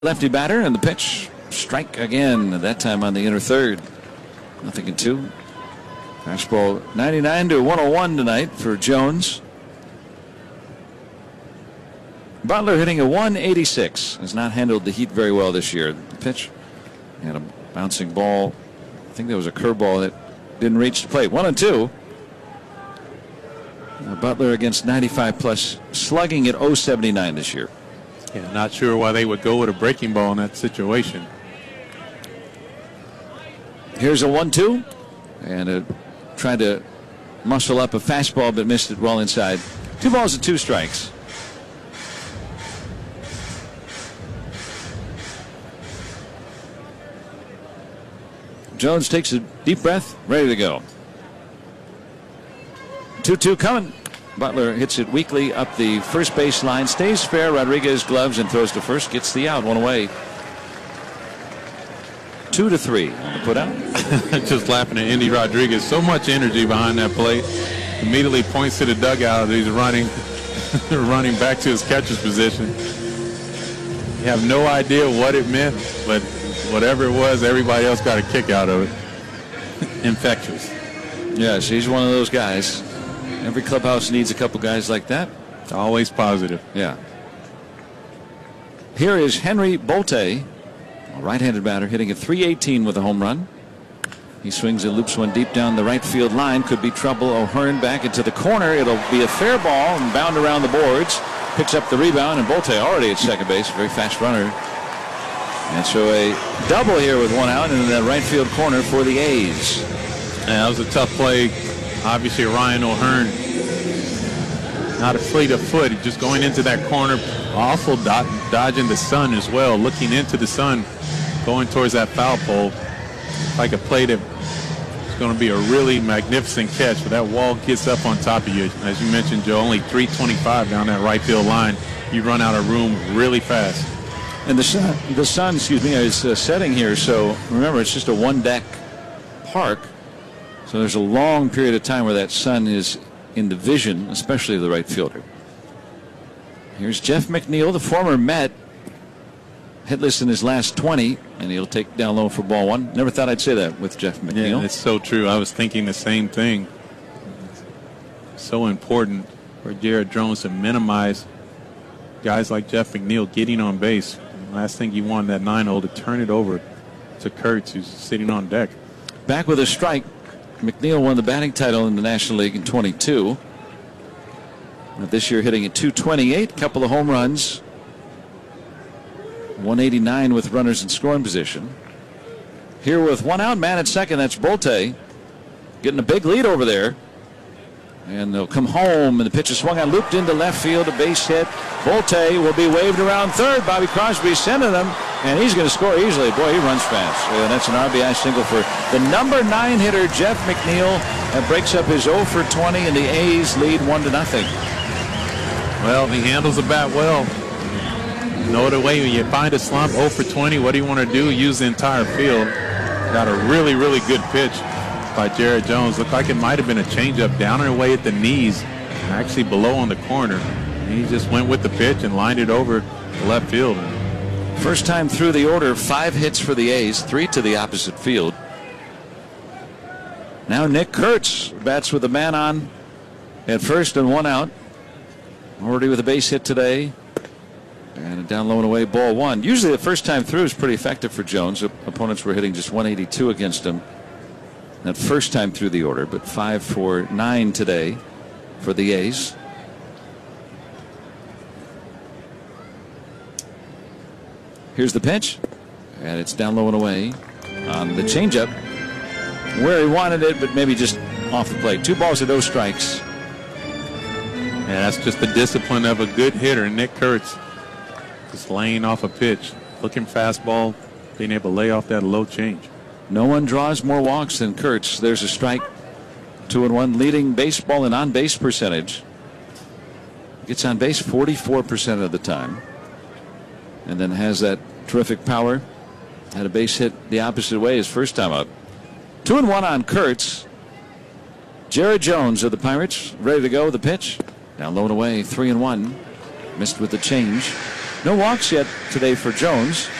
Lefty batter, and the pitch, strike again, that time on the inner third. 0-2. Fastball 99 to 101 tonight for Jones. Butler hitting a 186. Has not handled the heat very well this year. The pitch and a bouncing ball. I think there was a curveball that didn't reach the plate. 1-2. Butler against 95 plus, slugging at .079 this year. Yeah, not sure why they would go with a breaking ball in that situation. Here's a 1-2, and tried to muscle up a fastball, but missed it well inside. 2 balls and 2 strikes. Jones takes a deep breath, ready to go. 2-2 coming. Butler hits it weakly up the first base line, stays fair. Rodriguez gloves and throws to first, gets the out, 1 away. 2-3 on the put out. Just laughing at Andy Rodriguez. So much energy behind that plate. Immediately points to the dugout. He's running, running back to his catcher's position. You have no idea what it meant, but whatever it was, everybody else got a kick out of it. Infectious. Yes, he's one of those guys. Every clubhouse needs a couple guys like that. Always positive. Yeah. Here is Henry Bolte, a right-handed batter, hitting a .318 with a home run. He swings and loops one deep down the right field line. Could be trouble. O'Hearn back into the corner. It'll be a fair ball and bound around the boards. Picks up the rebound, and Bolte already at second base. Very fast runner. And so a double here with 1 out in the right field corner for the A's. Yeah, that was a tough play. Obviously, Ryan O'Hearn not a fleet of foot, just going into that corner, also dodging the sun as well, looking into the sun, going towards that foul pole. Like a play that is going to be a really magnificent catch, but that wall gets up on top of you. As you mentioned, Joe, only 325 down that right field line. You run out of room really fast. And the sun, is setting here. So remember, it's just a one-deck park. So there's a long period of time where that sun is in the vision, especially of the right fielder. Here's Jeff McNeil, the former Met, hitless in his last 20, and he'll take down low for ball 1. Never thought I'd say that with Jeff McNeil. Yeah, it's so true. I was thinking the same thing. So important for Jared Jones to minimize guys like Jeff McNeil getting on base. Last thing you want that 9-hole to turn it over to Kurtz, who's sitting on deck. Back with a strike. McNeil won the batting title in the National League in 22. This year hitting at .228, couple of home runs. 189 with runners in scoring position. Here with 1 out, man at second, that's Bolte. Getting a big lead over there. And they'll come home, and the pitch is swung on, looped into left field, a base hit. Bolte will be waved around third. Bobby Crosby sending him, and he's going to score easily. Boy, he runs fast. And that's an RBI single for the number 9 hitter, Jeff McNeil. That breaks up his 0 for 20, and the A's lead 1-0. Well, he handles the bat well. No other way. When you find a slump, 0 for 20, what do you want to do? Use the entire field. Got a really, really good pitch by Jared Jones. Looked like it might have been a changeup down and away at the knees, actually below on the corner. And he just went with the pitch and lined it over the left field. First time through the order, 5 hits for the A's, 3 to the opposite field. Now Nick Kurtz bats with a man on at first and 1 out. Already with a base hit today. And down low and away, ball 1. Usually the first time through is pretty effective for Jones. Opponents were hitting just 182 against him that first time through the order, but 5 for 9 today for the A's. Here's the pitch, and it's down low and away on the changeup where he wanted it, but maybe just off the plate. 2 balls and 0 strikes. Yeah, that's just the discipline of a good hitter, Nick Kurtz. Just laying off a pitch, looking fastball, being able to lay off that low change. No one draws more walks than Kurtz. There's a strike. 2-1, leading baseball in on-base percentage. Gets on base 44% of the time. And then has that terrific power. Had a base hit the opposite way his first time up. 2-1 on Kurtz. Jared Jones of the Pirates ready to go. The pitch down low and away, 3-1. Missed with the change. No walks yet today for Jones.